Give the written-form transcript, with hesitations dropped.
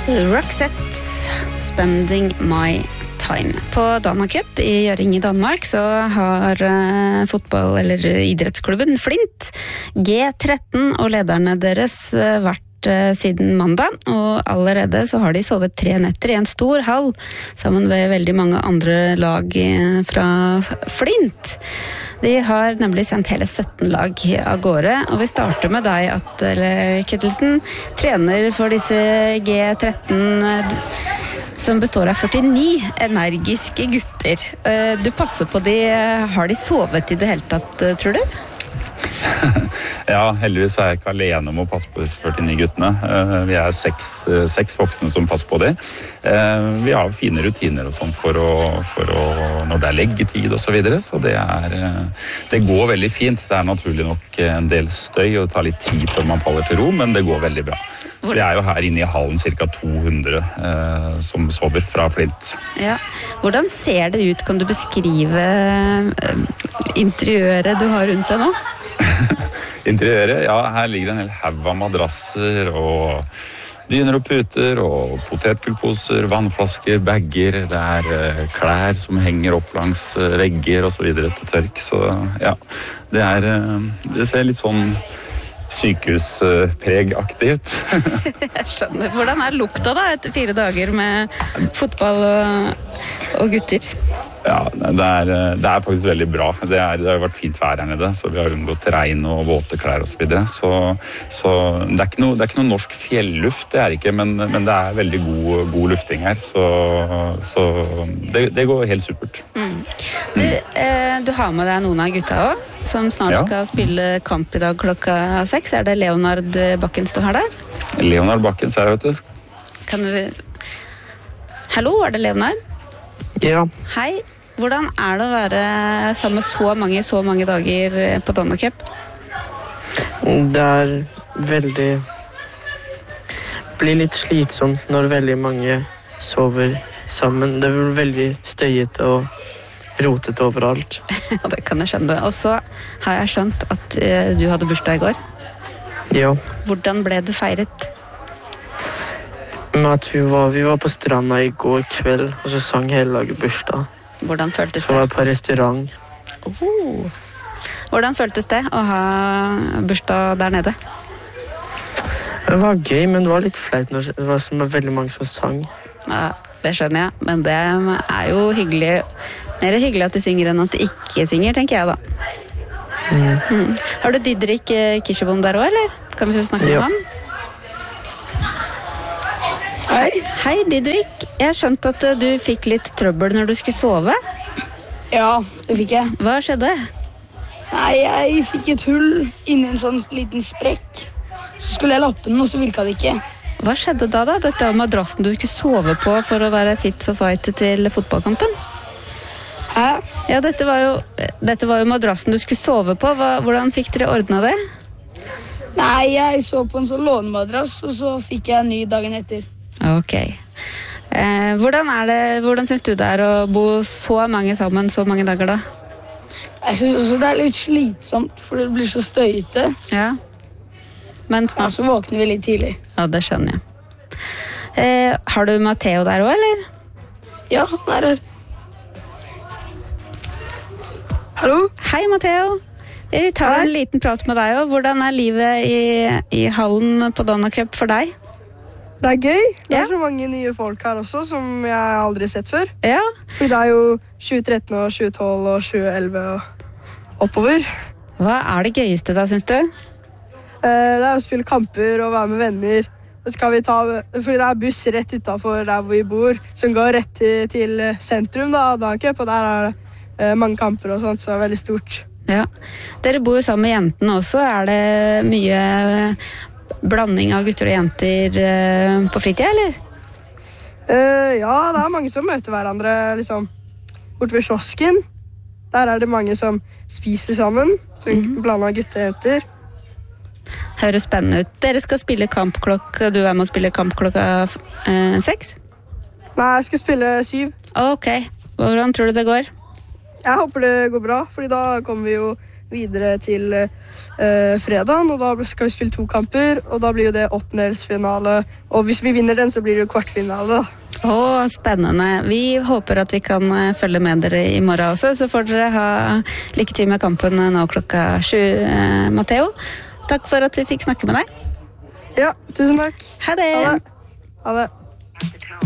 Roxette, Spending My Time. På Dana Cup i Gjøring i Danmark så har fotball- eller idrettsklubben Flint G13 og lederne deres vært siden mandag, og allerede så har de sovet 3 netter i en stor hall sammen med veldig mange andre lag fra Flint. De har nemlig sendt hele 17 lag av gårde, og vi starter med deg, Atle Kittelsen, trener for disse G13 som består av 49 energiske gutter. Du passer på de, har de sovet i det hele tatt, tror du? Ja, heldigvis er jeg ikke alene om å passe på disse 49 guttene. Vi er seks voksne som passer på dem. Vi har fine rutiner og sånn for å når det er leggetid og så videre, så det går veldig fint. Det er naturlig nok en del støy, og det tar litt tid før man faller til ro, men det går veldig bra. Så det er jo her inne i hallen ca. 200 som sover fra Flint. Ja. Hvordan ser det ut? Kan du beskrive interiøret du har rundt deg nå? Interiøret? Ja, her ligger en hel haug av madrasser og dyner og puter og potetgullposer, vannflasker, bagger. Det er klær som henger opp langs vegger og så videre til tørk. Så ja, det ser litt sånn sykehuspregaktig ut. Jeg skjønner. Hvordan er lukta da etter 4 dager med fotball og gutter? Ja, det er faktisk veldig bra. Det har jo vært fint vær her nede, så vi har unngått regn og våte klær og så videre. Så det er ikke noe norsk fjelluft, det er ikke, men det er veldig god lufting her, så det går helt supert. Du har med deg noen av gutta også, som snart skal spille kamp i dag klokka 6. Er det Leonard Bakkens du har der? Leonard Bakkens her, vet du. Hallo, er det Leonard? Ja. Hei, hvordan er det å være sammen med så mange dager på Dana Cup? Det er blir litt slitsomt når veldig mange sover sammen. Det blir veldig støyet og rotet overalt. Ja, det kan jeg skjønne. Og så har jeg skjønt at du hadde bursdag i går. Ja. Hvordan ble du feiret? Med at vi var på stranda i går kveld, og så sang hele laget bursdag. Hvordan føltes det? Så var jeg på restaurant. Hvordan føltes det å ha bursdag der nede? Det var gøy, men det var litt flaut når det var så veldig mange som sang. Ja, det skjønner jeg, men det er jo hyggelig. Mer hyggelig at du synger enn at du ikke synger, tenker jeg da. Har du Didrik Kirsebom der også, eller? Kan vi få snakke med han? Hei, Didrik. Jeg har skjønt at du fikk litt trøbbel når du skulle sove. Ja, det fikk jeg. Hva skjedde? Nei, jeg fikk et hull inni en sånn liten sprekk. Så skulle jeg lappe den, og så virket det ikke. Hva skjedde da? Dette var madrassen du skulle sove på for å være fit for fight til fotballkampen. Hæ? Ja, dette var jo madrassen du skulle sove på. Hvordan fikk dere ordnet det? Nei, jeg så på en sånn lånemadrass, og så fikk jeg en ny dagen etter. Ok. Hvordan synes du det er å bo så mange sammen så mange dager da? Jeg synes også det er litt slitsomt, for det blir så støyete. Ja. Men snart... Så våkner vi litt tidlig. Ja, det skjønner jeg. Har du Matteo der også, eller? Ja, han er her. Hallo? Hei, Matteo. Vi tar en liten prat med deg også. Hvordan er livet i hallen på Dana Cup for deg? Det er gøy. Det er så mange nye folk her også, som jeg aldri har sett før. Ja. Fordi det er jo 2013 og 2012 og 2011 og oppover. Hva er det gøyeste da, synes du? Det er å spille kamper og være med venner. Fordi det er buss rett utenfor der hvor vi bor, som går rett til sentrum da, Dana Cup, og der er det mange kamper og sånt, så det er veldig stort. Ja. Dere bor jo sammen med jentene også. Er det mye blanding av gutter og jenter på fritid, eller? Ja, det er mange som møter hverandre liksom, bort ved kiosken. Der er det mange som spiser sammen, blandet gutter og jenter. Høres spennende ut. Dere skal spille kamp du er med å spille kamp klokka 6? Nei, jeg skal spille 7. Ok, hvordan tror du det går? Jeg håper det går bra, fordi da kommer vi jo videre til fredagen, og da skal vi spille 2 kamper, og da blir jo det 8-delsfinale, og hvis vi vinner den, så blir det jo kvartfinale da. Spennende. Vi håper at vi kan følge med dere i morgen også, så får dere ha lykke til med kampen nå klokka 7, Matteo. Takk for at vi fikk snakke med deg. Ja, tusen takk. Ha det. Ha det.